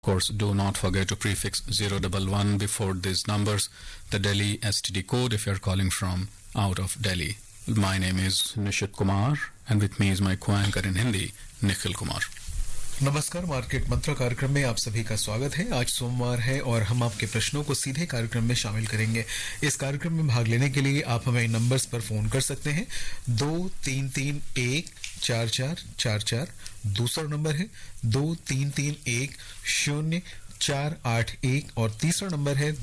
Of course, do not forget to prefix 011 before these numbers, the Delhi STD code if you're calling from out of Delhi. My name is Nishit Kumar and with me is my co-anchor in Hindi, Nikhil Kumar. नमस्कार, market मंत्र कार्यक्रम में आप सभी का स्वागत है। आज सोमवार है और हम आपके प्रश्नों को सीधे कार्यक्रम में शामिल करेंगे। इस कार्यक्रम में भाग लेने के लिए आप हमें नंबर्स पर फोन कर सकते हैं 23314444। दूसरा नंबर है 23310481 और तीसरा नंबर है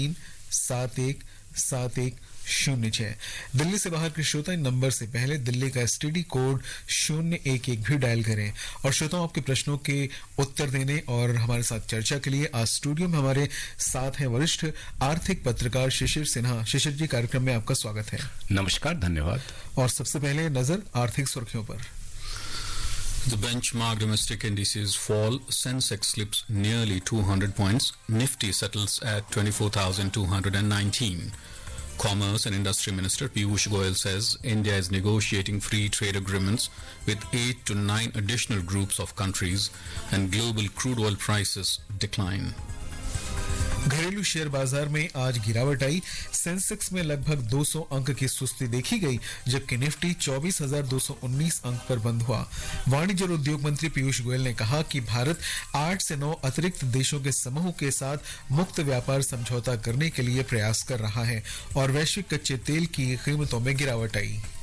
23717106। दिल्ली से बाहर के श्रोता इन नंबर से पहले दिल्ली का एसटीडी कोड 011 भी डायल करें। और श्रोताओं, आपके प्रश्नों के उत्तर देने और हमारे साथ चर्चा के लिए आज स्टूडियो में हमारे साथ हैं वरिष्ठ आर्थिक पत्रकार शिशिर सिन्हा। शिशिर जी, कार्यक्रम में आपका स्वागत है। नमस्कार, धन्यवाद। और सबसे पहले नजर आर्थिक सुर्खियों पर। The benchmark domestic indices fall. Sensex slips nearly 200 points. Nifty settles at 24,219. Commerce and Industry Minister Piyush Goyal says India is negotiating free trade agreements with 8 to 9 additional groups of countries and global crude oil prices decline. घरेलू share बाजार में आज गिरावट आई। Sensex में लगभग 200 अंक की सुस्ती देखी गई, जबकि निफ्टी 24,219 अंक पर बंद हुआ। वाणिज्य और उद्योग मंत्री पीयूष गोयल ने कहा कि भारत 8 से 9 अतिरिक्त देशों के समूह के साथ मुक्त व्यापार समझौता करने के लिए प्रयास कर रहा है और वैश्विक कच्चे तेल की कीमतों में गिरावट आई।